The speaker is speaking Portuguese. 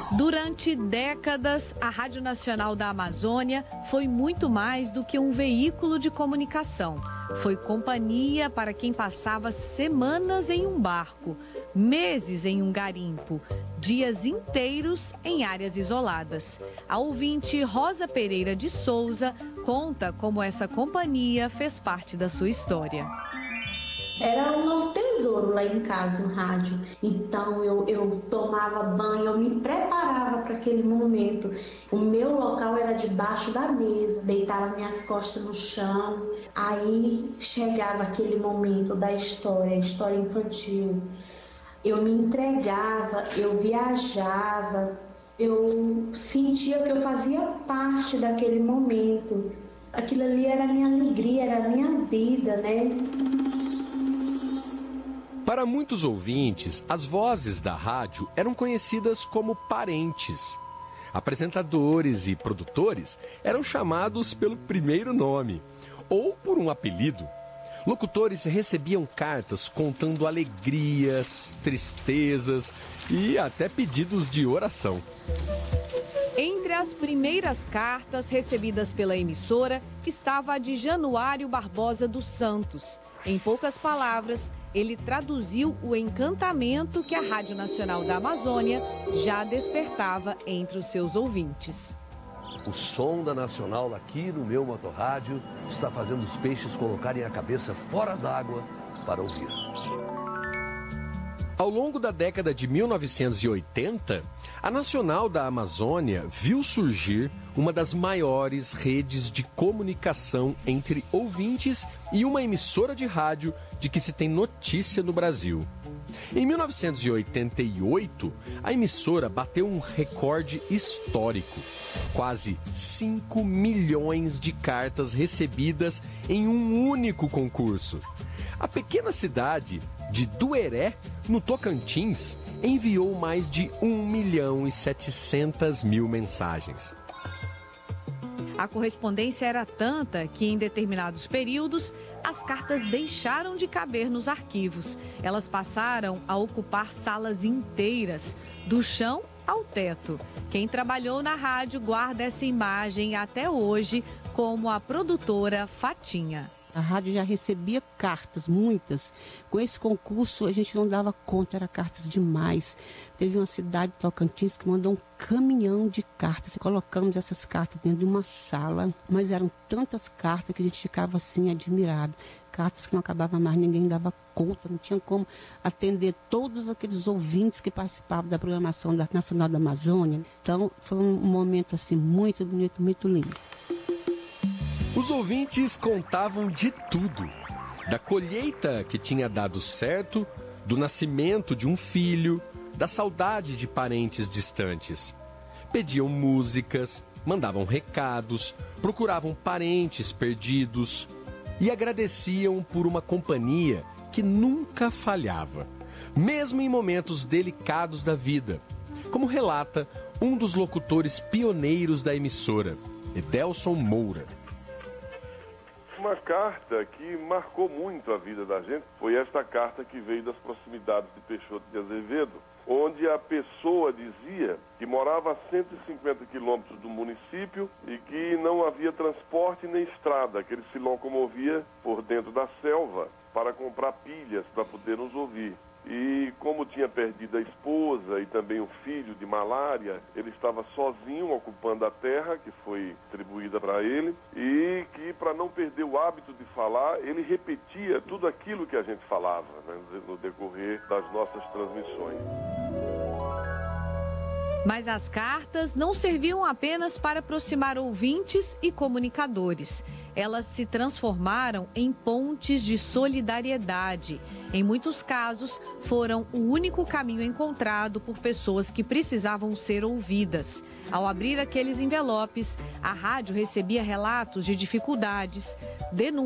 Durante décadas, a Rádio Nacional da Amazônia foi muito mais do que um veículo de comunicação. Foi companhia para quem passava semanas em um barco, meses em um garimpo, dias inteiros em áreas isoladas. A ouvinte Rosa Pereira de Souza conta como essa companhia fez parte da sua história. Era o nosso tesouro lá em casa, o rádio. Então eu tomava banho, eu me preparava para aquele momento. O meu local era debaixo da mesa, deitava minhas costas no chão. Aí chegava aquele momento da história, a história infantil. Eu me entregava, eu viajava, eu sentia que eu fazia parte daquele momento. Aquilo ali era a minha alegria, era a minha vida, né? Para muitos ouvintes, as vozes da rádio eram conhecidas como parentes. Apresentadores e produtores eram chamados pelo primeiro nome ou por um apelido. Locutores recebiam cartas contando alegrias, tristezas e até pedidos de oração. Entre as primeiras cartas recebidas pela emissora estava a de Januário Barbosa dos Santos. Em poucas palavras, ele traduziu o encantamento que a Rádio Nacional da Amazônia já despertava entre os seus ouvintes. O som da Nacional aqui no meu motorrádio está fazendo os peixes colocarem a cabeça fora d'água para ouvir. Ao longo da década de 1980, a Nacional da Amazônia viu surgir uma das maiores redes de comunicação entre ouvintes e uma emissora de rádio de que se tem notícia no Brasil. Em 1988, a emissora bateu um recorde histórico. Quase 5 milhões de cartas recebidas em um único concurso. A pequena cidade de Dueré, no Tocantins, enviou mais de 1.700.000 mensagens. A correspondência era tanta que, em determinados períodos, as cartas deixaram de caber nos arquivos. Elas passaram a ocupar salas inteiras, do chão ao teto. Quem trabalhou na rádio guarda essa imagem até hoje, como a produtora Fatinha. A rádio já recebia cartas, muitas. Com esse concurso a gente não dava conta, era cartas demais. Teve uma cidade de Tocantins que mandou um caminhão de cartas e colocamos essas cartas dentro de uma sala. Mas eram tantas cartas que a gente ficava assim admirado. Cartas que não acabava mais, ninguém dava conta, não tinha como atender todos aqueles ouvintes que participavam da programação da Nacional da Amazônia. Então foi um momento assim muito bonito, muito lindo. Os ouvintes contavam de tudo. Da colheita que tinha dado certo, do nascimento de um filho, da saudade de parentes distantes. Pediam músicas, mandavam recados, procuravam parentes perdidos e agradeciam por uma companhia que nunca falhava, mesmo em momentos delicados da vida, como relata um dos locutores pioneiros da emissora, Edelson Moura. Uma carta que marcou muito a vida da gente foi esta carta que veio das proximidades de Peixoto de Azevedo, onde a pessoa dizia que morava a 150 quilômetros do município e que não havia transporte nem estrada, que ele se locomovia por dentro da selva para comprar pilhas para poder nos ouvir. E como tinha perdido a esposa e também o filho de malária, ele estava sozinho ocupando a terra que foi distribuída para ele e que, para não perder o hábito de falar, ele repetia tudo aquilo que a gente falava, né, no decorrer das nossas transmissões. Mas as cartas não serviam apenas para aproximar ouvintes e comunicadores. Elas se transformaram em pontes de solidariedade. Em muitos casos, foram o único caminho encontrado por pessoas que precisavam ser ouvidas. Ao abrir aqueles envelopes, a rádio recebia relatos de dificuldades, denúncias